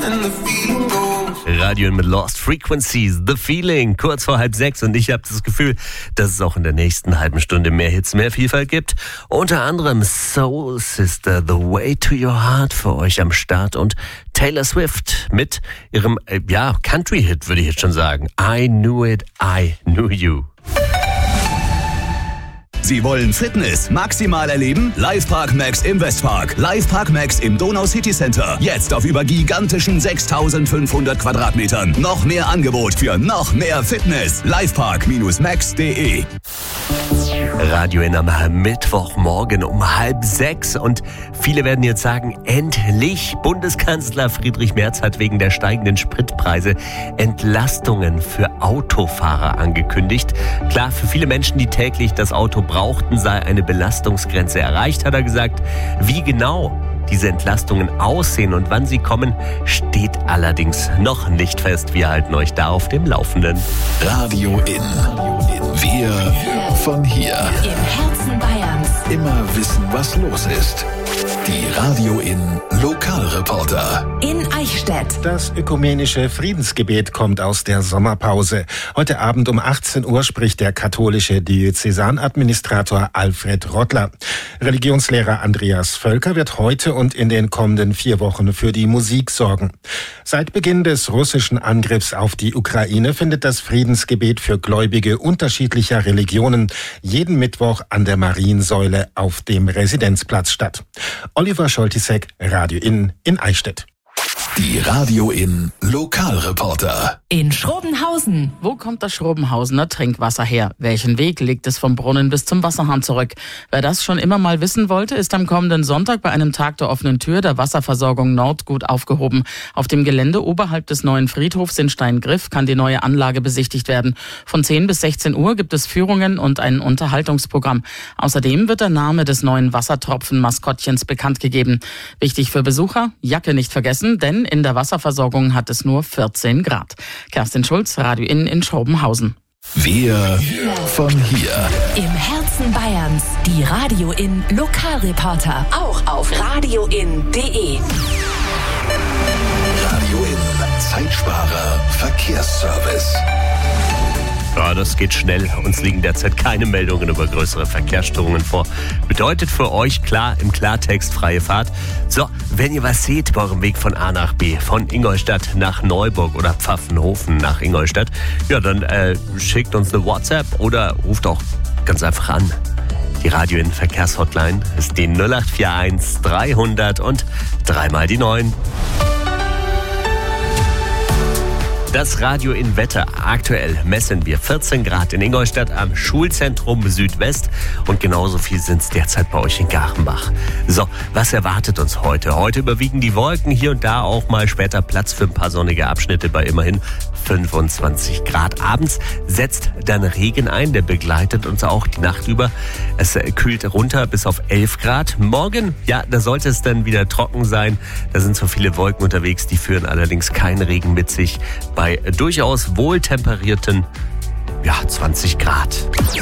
Radio mit Lost Frequencies, The Feeling, kurz vor 5:30 und ich habe das Gefühl, dass es auch in der nächsten halben Stunde mehr Hits, mehr Vielfalt gibt. Unter anderem Soul Sister, The Way to Your Heart für euch am Start und Taylor Swift mit ihrem, Country-Hit würde ich jetzt schon sagen. I Knew It, I Knew You. Sie wollen Fitness maximal erleben? Livepark Max im Westpark. Livepark Max im Donau City Center. Jetzt auf über gigantischen 6.500 Quadratmetern. Noch mehr Angebot für noch mehr Fitness. Livepark-max.de. Radio in am Mittwochmorgen um 5:30 und viele werden jetzt sagen, endlich, Bundeskanzler Friedrich Merz hat wegen der steigenden Spritpreise Entlastungen für Autofahrer angekündigt. Klar, für viele Menschen, die täglich das Auto brauchten, sei eine Belastungsgrenze erreicht, hat er gesagt. Wie genau diese Entlastungen aussehen und wann sie kommen, steht allerdings noch nicht fest. Wir halten euch da auf dem Laufenden. Radio in. Wir von hier. Im Herzen Bayerns. Immer wissen, was los ist. Die Radio in Lokalreporter. In Eichstätt. Das ökumenische Friedensgebet kommt aus der Sommerpause. Heute Abend um 18 Uhr spricht der katholische Diözesanadministrator Alfred Rottler. Religionslehrer Andreas Völker wird heute und in den kommenden 4 Wochen für die Musik sorgen. Seit Beginn des russischen Angriffs auf die Ukraine findet das Friedensgebet für Gläubige unterschiedlicher Religionen jeden Mittwoch an der Mariensäule auf dem Residenzplatz statt. Oliver Scholtisek, Radio in Eichstätt. Die Radio in Lokalreporter. In Schrobenhausen. Wo kommt das Schrobenhausener Trinkwasser her? Welchen Weg legt es vom Brunnen bis zum Wasserhahn zurück? Wer das schon immer mal wissen wollte, ist am kommenden Sonntag bei einem Tag der offenen Tür der Wasserversorgung Nord gut aufgehoben. Auf dem Gelände oberhalb des neuen Friedhofs in Steingriff kann die neue Anlage besichtigt werden. Von 10 bis 16 Uhr gibt es Führungen und ein Unterhaltungsprogramm. Außerdem wird der Name des neuen Wassertropfen-Maskottchens bekannt gegeben. Wichtig für Besucher, Jacke nicht vergessen, denn in der Wasserversorgung hat es nur 14 Grad. Kerstin Schulz, Radio in Schrobenhausen. Wir von hier. Im Herzen Bayerns. Die Radio in Lokalreporter. Auch auf radioin.de. Radio in Zeitsparer Verkehrsservice. Ja, das geht schnell. Uns liegen derzeit keine Meldungen über größere Verkehrsstörungen vor. Bedeutet für euch klar im Klartext freie Fahrt. So, wenn ihr was seht bei eurem Weg von A nach B, von Ingolstadt nach Neuburg oder Pfaffenhofen nach Ingolstadt, ja, dann schickt uns eine WhatsApp oder ruft auch ganz einfach an. Die Radio in Verkehrshotline ist die 0841 300 und 3 die 9. Das Radio in Wetter. Aktuell messen wir 14 Grad in Ingolstadt am Schulzentrum Südwest und genauso viel sind es derzeit bei euch in Garchenbach. So, was erwartet uns heute? Heute überwiegen die Wolken, hier und da auch mal später Platz für ein paar sonnige Abschnitte bei immerhin 25 Grad. Abends setzt dann Regen ein, der begleitet uns auch die Nacht über. Es kühlt runter bis auf 11 Grad. Morgen, ja, da sollte es dann wieder trocken sein. Da sind so viele Wolken unterwegs, die führen allerdings keinen Regen mit sich. Bei durchaus wohltemperierten 20 Grad.